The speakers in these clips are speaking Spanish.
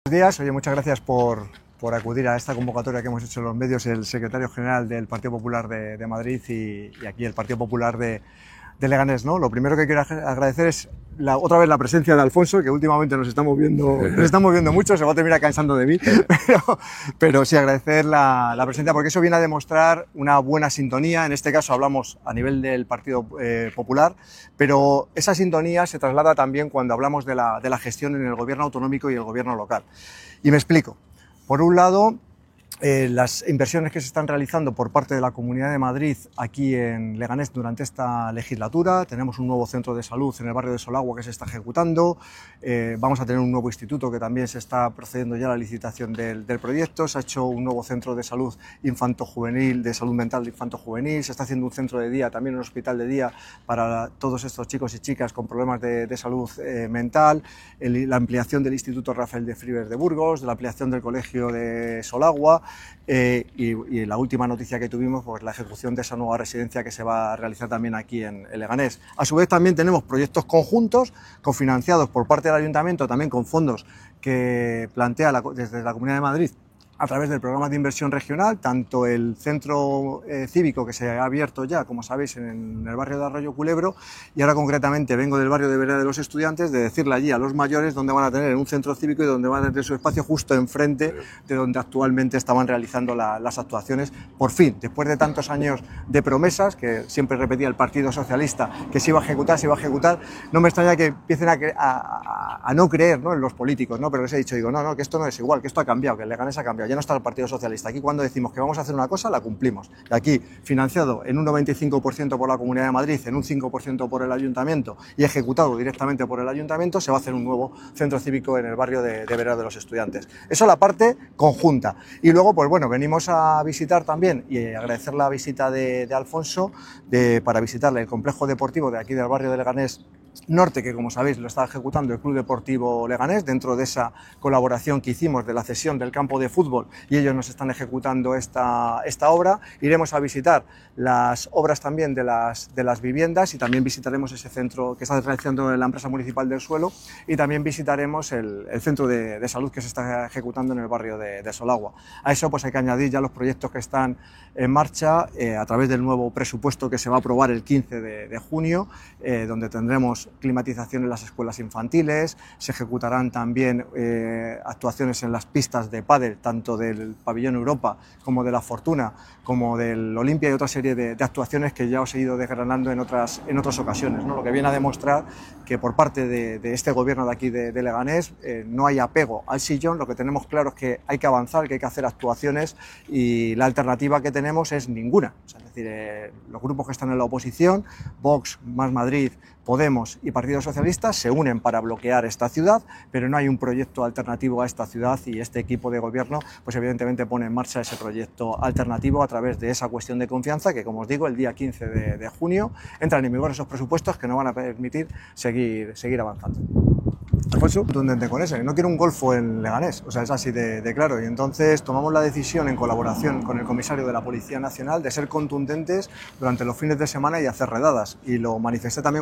Buenos días, oye, muchas gracias por acudir a esta convocatoria que hemos hecho en los medios el secretario general del Partido Popular de Madrid y aquí el Partido Popular de Leganés, ¿no? Lo primero que quiero agradecer es otra vez la presencia de Alfonso, que últimamente nos estamos viendo mucho, se va a terminar cansando de mí, pero sí agradecer la presencia, porque eso viene a demostrar una buena sintonía. En este caso hablamos a nivel del Partido Popular, pero esa sintonía se traslada también cuando hablamos de la gestión en el gobierno autonómico y el gobierno local. Y me explico. Por un lado, las inversiones que se están realizando por parte de la Comunidad de Madrid aquí en Leganés durante esta legislatura. Tenemos un nuevo centro de salud en el barrio de Solagua que se está ejecutando, vamos a tener un nuevo instituto que también se está procediendo ya a la licitación del proyecto, se ha hecho un nuevo centro de salud infanto-juvenil, de salud mental de infanto-juvenil, se está haciendo un centro de día, también un hospital de día para todos estos chicos y chicas con problemas de salud mental, la ampliación del Instituto Rafael de Fribes de Burgos, la ampliación del colegio de Solagua. Y la última noticia que tuvimos, pues la ejecución de esa nueva residencia que se va a realizar también aquí en Leganés. A su vez también tenemos proyectos conjuntos cofinanciados por parte del Ayuntamiento, también con fondos que plantea desde la Comunidad de Madrid a través del programa de inversión regional, tanto el centro cívico que se ha abierto ya, como sabéis, en el barrio de Arroyo Culebro, y ahora concretamente vengo del barrio de Vereda de los Estudiantes, de decirle allí a los mayores dónde van a tener un centro cívico y dónde van a tener su espacio justo enfrente de donde actualmente estaban realizando las actuaciones. Por fin, después de tantos años de promesas, que siempre repetía el Partido Socialista, que se iba a ejecutar, no me extraña que empiecen a no creer, ¿no?, en los políticos, ¿no? Pero les he dicho, no, que esto no es igual, que esto ha cambiado, que el Leganés ha cambiado. Ya no está el Partido Socialista. Aquí cuando decimos que vamos a hacer una cosa, la cumplimos. Y aquí, financiado en un 95% por la Comunidad de Madrid, en un 5% por el Ayuntamiento y ejecutado directamente por el Ayuntamiento, se va a hacer un nuevo centro cívico en el barrio de Vereda de los Estudiantes. Eso es la parte conjunta. Y luego, pues bueno, venimos a visitar también y agradecer la visita de Alfonso para visitarle el complejo deportivo de aquí del barrio de Leganés Norte, que como sabéis lo está ejecutando el Club Deportivo Leganés dentro de esa colaboración que hicimos de la cesión del campo de fútbol, y ellos nos están ejecutando esta obra. Iremos a visitar las obras también de las viviendas y también visitaremos ese centro que está realizando la empresa municipal del suelo, y también visitaremos el centro de salud que se está ejecutando en el barrio de Solagua. A eso pues hay que añadir ya los proyectos que están en marcha a través del nuevo presupuesto que se va a aprobar el 15 de junio, donde tendremos climatización en las escuelas infantiles, se ejecutarán también actuaciones en las pistas de pádel, tanto del Pabellón Europa como de la Fortuna, como del Olimpia, y otra serie de actuaciones que ya os he ido desgranando en otras ocasiones, ¿no? Lo que viene a demostrar que por parte de este gobierno de aquí de Leganés no hay apego al sillón. Lo que tenemos claro es que hay que avanzar, que hay que hacer actuaciones, y la alternativa que tenemos es ninguna. O sea, es decir, los grupos que están en la oposición, Vox, Más Madrid, Podemos y Partido Socialista, se unen para bloquear esta ciudad, pero no hay un proyecto alternativo a esta ciudad, y este equipo de gobierno pues evidentemente pone en marcha ese proyecto alternativo a través de esa cuestión de confianza que, como os digo, el día 15 de junio entran en vigor esos presupuestos que nos van a permitir seguir avanzando. Alfonso, contundente con eso, no quiero un golfo en Leganés, o sea, es así de claro, y entonces tomamos la decisión en colaboración con el comisario de la Policía Nacional de ser contundentes durante los fines de semana y hacer redadas, y lo manifesté también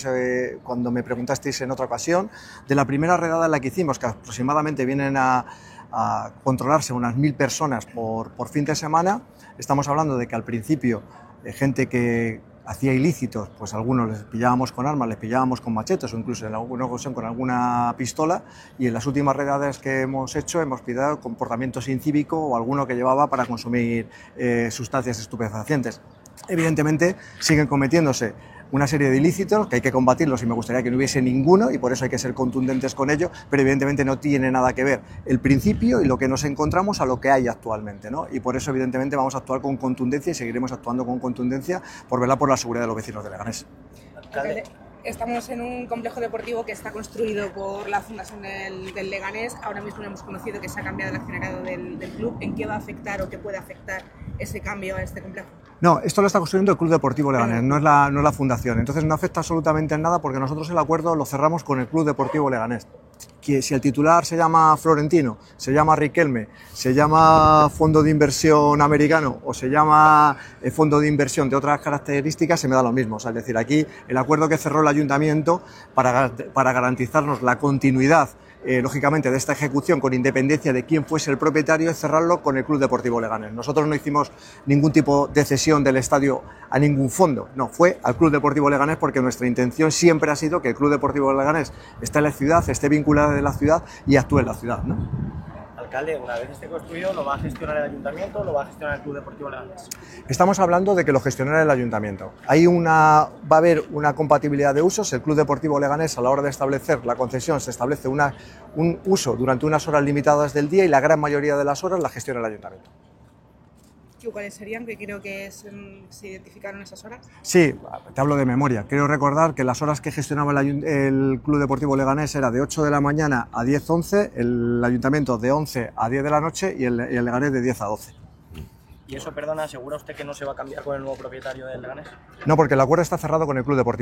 cuando me preguntasteis en otra ocasión de la primera redada en la que hicimos, que aproximadamente vienen a controlarse unas 1000 personas por fin de semana. Estamos hablando de que al principio gente que hacía ilícitos, pues algunos les pillábamos con armas, les pillábamos con machetes o incluso en alguna ocasión con alguna pistola, y en las últimas redadas que hemos hecho hemos pillado comportamiento incívico o alguno que llevaba para consumir sustancias estupefacientes. Evidentemente siguen cometiéndose una serie de ilícitos que hay que combatirlos, y me gustaría que no hubiese ninguno, y por eso hay que ser contundentes con ello, pero evidentemente no tiene nada que ver el principio y lo que nos encontramos a lo que hay actualmente, ¿no? Y por eso evidentemente vamos a actuar con contundencia y seguiremos actuando con contundencia por velar por la seguridad de los vecinos de Leganés. Estamos en un complejo deportivo que está construido por la Fundación del Leganés. Ahora mismo hemos conocido que se ha cambiado el accionariado del club. ¿En qué va a afectar o qué puede afectar ese cambio a este complejo? No, esto lo está construyendo el Club Deportivo Leganés, no es la Fundación. Entonces no afecta absolutamente en nada, porque nosotros el acuerdo lo cerramos con el Club Deportivo Leganés. Que si el titular se llama Florentino, se llama Riquelme, se llama Fondo de Inversión Americano o se llama Fondo de Inversión de otras características, se me da lo mismo. O sea, es decir, aquí el acuerdo que cerró el Ayuntamiento para garantizarnos la continuidad lógicamente, de esta ejecución, con independencia de quién fuese el propietario, es cerrarlo con el Club Deportivo Leganés. Nosotros no hicimos ningún tipo de cesión del estadio a ningún fondo, no, fue al Club Deportivo Leganés, porque nuestra intención siempre ha sido que el Club Deportivo Leganés esté en la ciudad, esté vinculado en la ciudad y actúe en la ciudad, ¿no? Alcalde, una vez esté construido, ¿lo va a gestionar el Ayuntamiento o lo va a gestionar el Club Deportivo Leganés? Estamos hablando de que lo gestionará el Ayuntamiento. Va a haber una compatibilidad de usos. El Club Deportivo Leganés, a la hora de establecer la concesión, se establece un uso durante unas horas limitadas del día y la gran mayoría de las horas la gestiona el Ayuntamiento. ¿Cuáles serían? Que creo que se identificaron esas horas. Sí, te hablo de memoria. Quiero recordar que las horas que gestionaba el Club Deportivo Leganés era de 8 de la mañana a 10-11, el Ayuntamiento de 11 a 10 de la noche y el Leganés de 10 a 12. ¿Y eso, perdona, asegura usted que no se va a cambiar con el nuevo propietario del Leganés? No, porque el acuerdo está cerrado con el Club Deportivo.